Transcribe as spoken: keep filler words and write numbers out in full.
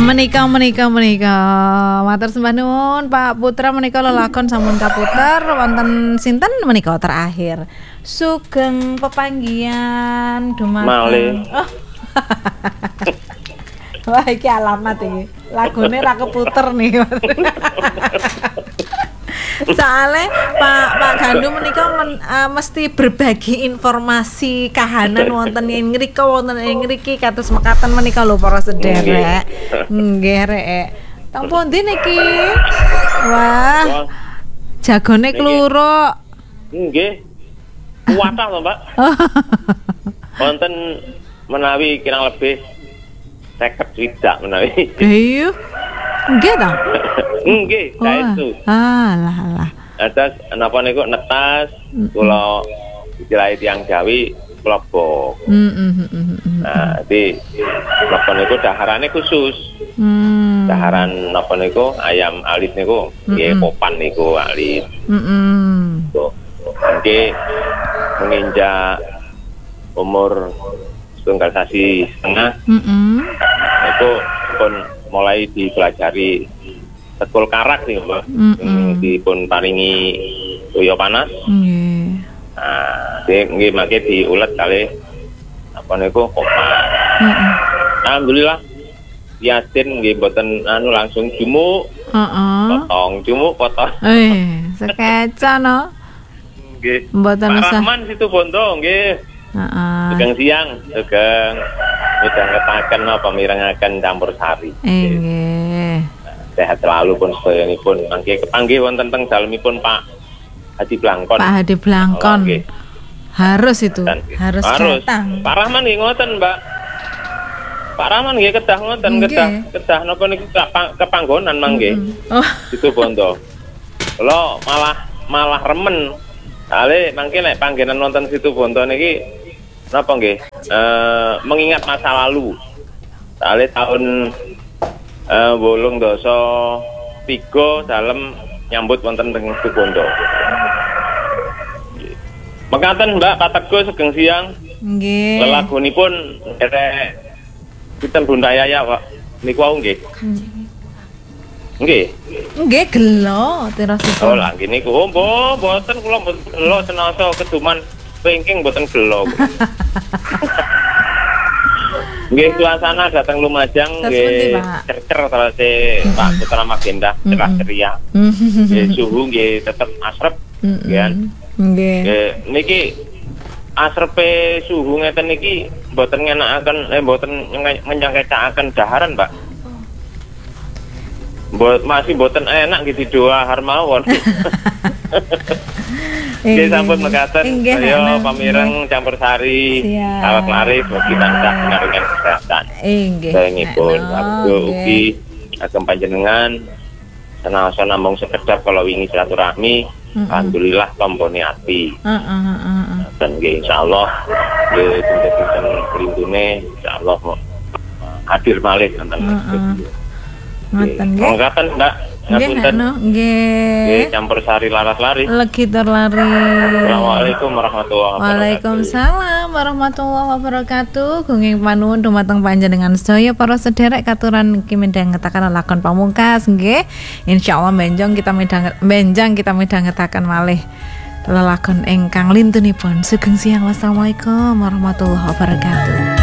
Menika menika menika matur sembah nuwun Pak Putra menika lelakon sampun kaputer wonten sinten menika terakhir sugeng pepanggihan dumateng oh. Wah iki alamat iki lagune ra keputer nih. Soalnya Pak Pak Gandu menika men, uh, mesti berbagi informasi kahanan wonten ing ngrika wonten ing ngriki kados mekaten menika lho para sederek. Nggih rek. Teng pundi niki? Wah. Jagone kluruk. Nggih. Kuwatah lho, Mbak. Wonten menawi kirang lebih seket swidak menawi. Iya. Nggih ta? Nggih, saestu. Alah alah. Atas napa niku netas kula istilah tiyang Jawi klobok. Heeh. Nah, di napa niku daharane khusus. Hmm. Daharan napa niku ayam alis niku nggih popan niku alis. Heeh. Tuh. Nggih menginjak umur setunggal sasi setengah. Heeh. Itu pun mulai dipelajari sekul karak nih Mbak. Mm-mm. Dipun paringi toyo panas. Nggih. Nah, nggih mangke diulet kali apa niku kopan. Heeh. Alhamdulillah Yasin nggih mboten anu langsung jumuk. Heeh. Potong jumuk potong. Eh, sekeca no. Nggih. Mboten Pak usah. Rahman situ Bondo nggih. Heeh. Sugeng siang, sugeng midhangetaken apa mirengaken campur sari. Nggih. Sehat selalu pun sedayangipun mangke kepanggih wonten teng dalemipun Pak Hadi Blangkon. Pak Hadi Blangkon. Oh, okay. Harus itu, Dan, harus, harus datang. Pak Rahman nggih ngoten, Mbak. Pak Rahman nggih kedah ngoten, Nggih. kedah kedah napa niku kepang- kepanggonan mangke. Oh. Itu Bondo. Lo malah malah remen. Kali mangke nek panggenan nonton situ Bondo niki napa nggih? Eh mengingat masa lalu. Kali tahun eh wolung dasa tiga dalem nyambut wonten teng situ Bondo. Mekaten Mbak Kateguh sugeng siang. Nggih. Lelagonipun erek Pinten Bunda Yaya Pak. Niku wau nggih. Nggih. Nggih gelo tirosipun. Oh lah niku oh mbo mboten kula mboten gelo senasa keduman pengking mboten gelo. Nggih suasana datang Lumajang nggih cercer terase Pak Putra Magenda cerah ceria. Nggih suhu nggih tetep asrep nggih. Nggih. Niki asrepe suhu ngeten niki mboten ngenakaken eh mboten ngenyangketaken daharan, Pak. Mbot masih mboten enak gitu dahar mawon. Nggih sampun mekaten ayo pamireng campur sari awak laris mugi tansah pinaringan kesehatan. Nggih. Saengipun abdo ugi agem panjenengan senasa namung sekedap kalau wingi silaturahmi. Alhamdulillah tompone ati. Heeh heeh. Dan nggih insyaallah nggih dinten pelintune insyaallah hadir malih wonten. Ngoten nggih. Mongkaten Mbak ngapunten. Nggih. Nggih campur sari laras-lari. Legi terlari. Assalamualaikum warahmatullahi wabarakatuh. Waalaikumsalam warahmatullahi wabarakatuh. Gunging panuwun dumateng panjenengan sedaya para sederek katuran iki midhangetaken lakon pamungkas nggih. Insyaallah benjang kita midhang benjang kita midhangetaken malih lelakon ingkang lintunipun. Sugeng siang. Wassalamualaikum warahmatullahi wabarakatuh.